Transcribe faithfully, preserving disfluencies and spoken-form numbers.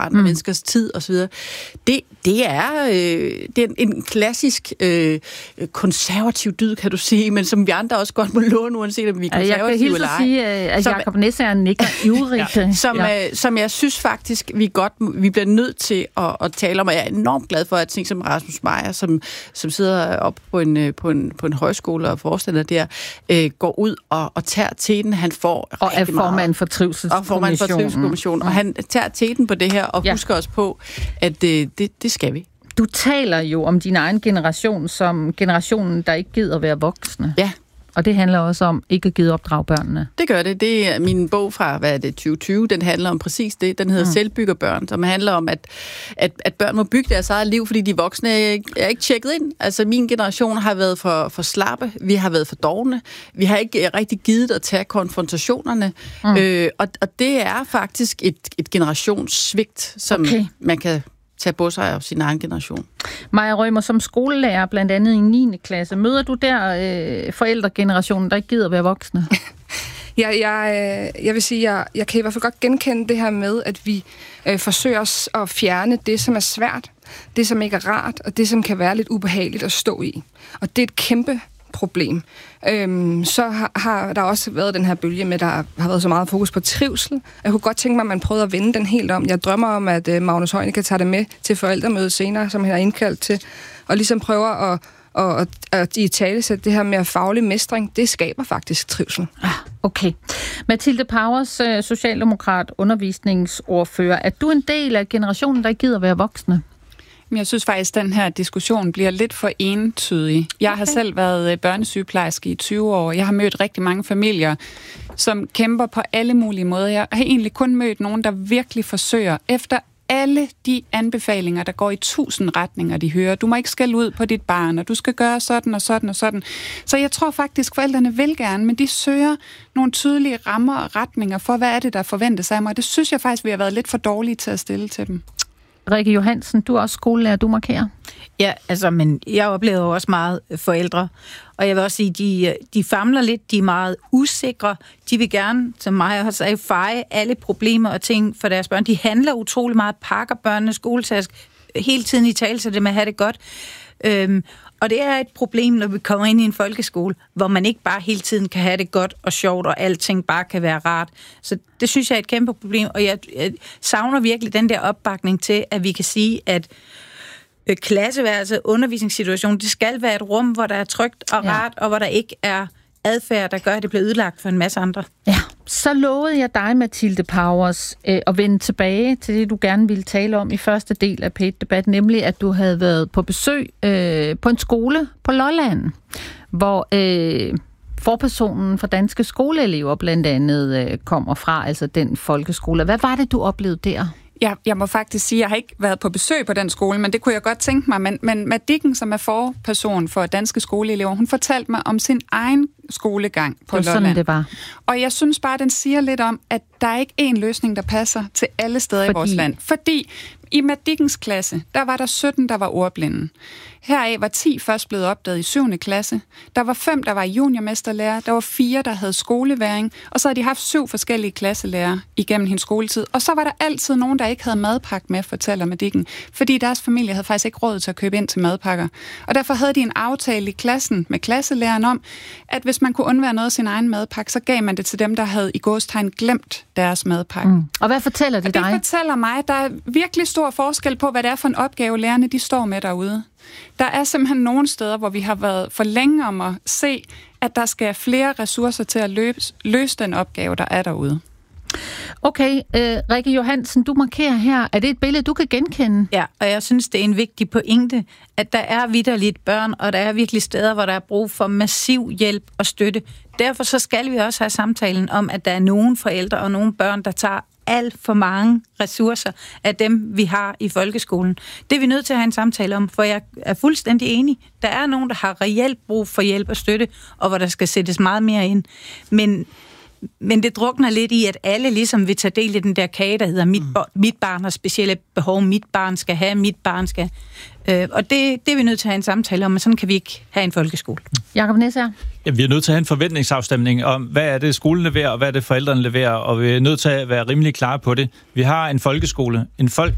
andre mm. menneskers tid osv. Det, det er, øh, det er en klassisk øh, konservativ dyd, kan du sige, men som vi andre også godt må låne, uanset om vi er konservative eller ej. Jeg kan hilse at sige, at Jacob Nesser nikker ivrigt. Ja, som, ja. øh, som jeg synes faktisk, vi godt vi bliver nødt til at, at tale om, og jeg er enormt glad for, at ting som Rasmus Meyer, som, som sidder op på en, på en, på en højskole og forstander der, øh, går ud og, og tager teten. Han får og er formand for Trivselskommissionen. Og, og han tager teten på det her og ja. husker os på, at øh, det, det skal vi. Du taler jo om din egen generation som generationen, der ikke gider at være voksne. Ja. Og det handler også om ikke at give opdrage børnene. Det gør det. Det er min bog fra, hvad er det, tyve tyve, den handler om præcis det. Den hedder mm. Selvbyggerbørn, som handler om, at, at, at børn må bygge deres eget liv, fordi de voksne er ikke tjekket ind. Altså, min generation har været for, for slappe, vi har været for dovne, vi har ikke rigtig givet at tage konfrontationerne, mm. øh, og, og det er faktisk et, et generationssvigt, som okay. man kan tage på sig af sin egen generation. Maja Rømer, som skolelærer, blandt andet i niende klasse, møder du der øh, forældregenerationen, der ikke gider være voksne? Ja, jeg, jeg vil sige, jeg, jeg kan i hvert fald godt genkende det her med, at vi øh, forsøger os at fjerne det, som er svært, det, som ikke er rart, og det, som kan være lidt ubehageligt at stå i. Og det er et kæmpe problem. Øhm, så har, har der også været den her bølge med, der har været så meget fokus på trivsel. Jeg kunne godt tænke mig, at man prøvede at vende den helt om. Jeg drømmer om, at uh, Magnus Heunicke tager det med til forældremødet senere, som han har indkaldt til, og ligesom prøver at, at, at, at i talesætte det her med faglig mestring. Det skaber faktisk trivsel. Okay. Mathilde Powers, socialdemokrat, undervisningsordfører. Er du en del af generationen, der ikke gider være voksne? Jeg synes faktisk, at den her diskussion bliver lidt for entydig. Jeg har selv været børnesygeplejerske i tyve år. Jeg har mødt rigtig mange familier, som kæmper på alle mulige måder. Jeg har egentlig kun mødt nogen, der virkelig forsøger efter alle de anbefalinger, der går i tusind retninger, de hører. Du må ikke skælde ud på dit barn, og du skal gøre sådan og sådan og sådan. Så jeg tror faktisk, forældrene vil gerne, men de søger nogle tydelige rammer og retninger for, hvad er det, der forventes af mig. Det synes jeg faktisk, vi har været lidt for dårlige til at stille til dem. Rikke Johansen, du er også skolelærer, du markerer. Ja, altså, men jeg oplever også meget forældre, og jeg vil også sige, de, de famler lidt, de er meget usikre, de vil gerne, som mig har sagt, feje alle problemer og ting for deres børn. De handler utrolig meget, pakker børnene skoletask, hele tiden i tale, så det med at have det godt. Øhm, og det er et problem, når vi kommer ind i en folkeskole, hvor man ikke bare hele tiden kan have det godt og sjovt, og alting bare kan være rart. Så det synes jeg er et kæmpe problem, og jeg, jeg savner virkelig den der opbakning til, at vi kan sige, at klasseværelse, undervisningssituation, det skal være et rum, hvor der er trygt og rart, ja. Og hvor der ikke er adfærd, der gør, at det bliver ødelagt for en masse andre. Ja, så lovede jeg dig, Mathilde Powers, øh, at vende tilbage til det, du gerne ville tale om i første del af P et-debat, nemlig at du havde været på besøg øh, på en skole på Lolland, hvor øh, forpersonen for danske skoleelever blandt andet øh, kommer fra, altså den folkeskole. Hvad var det, du oplevede der? Jeg, jeg må faktisk sige, at jeg har ikke været på besøg på den skole, men det kunne jeg godt tænke mig. Men, men Matt Dicken, som er forperson for danske skoleelever, hun fortalte mig om sin egen skolegang på Lolland. Sådan det var. Og jeg synes bare, den siger lidt om, at der er ikke én løsning, der passer til alle steder Fordi... i vores land. Fordi i Matt Dickens klasse, der var der sytten, der var ordblinde. Heraf var ti først blevet opdaget i syvende klasse. Der var fem, der var juniormesterlærer. Der var fire, der havde skoleværing. Og så havde de haft syv forskellige klasselærer igennem hendes skoletid. Og så var der altid nogen, der ikke havde madpakke med, fortæller Matt Dicken. Fordi deres familie havde faktisk ikke råd til at købe ind til madpakker. Og derfor havde de en aftale i klassen med klasselæreren om, at hvis man kunne undvære noget af sin egen madpakke, så gav man det til dem, der havde i gåstegn glemt deres madpakke. Mm. Og hvad fortæller de dig? Det fortæller mig, at der er virkelig stor forskel på, hvad det er for en opgave, lærerne de står med derude. Der er simpelthen nogle steder, hvor vi har været for længe om at se, at der skal flere ressourcer til at løse, løse den opgave, der er derude. Okay, øh, Rikke Johansen, du markerer her. Er det et billede, du kan genkende? Ja, og jeg synes, det er en vigtig pointe, at der er vitterligt børn, og der er virkelig steder, hvor der er brug for massiv hjælp og støtte. Derfor så skal vi også have samtalen om, at der er nogle forældre og nogle børn, der tager alt for mange ressourcer af dem, vi har i folkeskolen. Det er vi nødt til at have en samtale om, for jeg er fuldstændig enig. Der er nogen, der har reelt brug for hjælp og støtte, og hvor der skal sættes meget mere ind. Men, men det drukner lidt i, at alle ligesom vil tage del i den der kage, der hedder, mit, mit barn har specielle behov, mit barn skal have, mit barn skal... Øh, og det, det er vi nødt til at have en samtale om, men sådan kan vi ikke have en folkeskole. Jakob Nesser? Ja, vi er nødt til at have en forventningsafstemning om, hvad er det, skolen leverer, og hvad er det, forældrene leverer, og vi er nødt til at være rimelig klare på det. Vi har en folkeskole, en folk